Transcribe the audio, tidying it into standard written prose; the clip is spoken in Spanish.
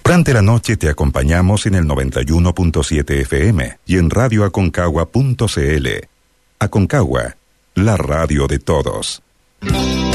Durante la noche te acompañamos en el 91.7 FM y en radioaconcagua.cl. Aconcagua, la radio de todos.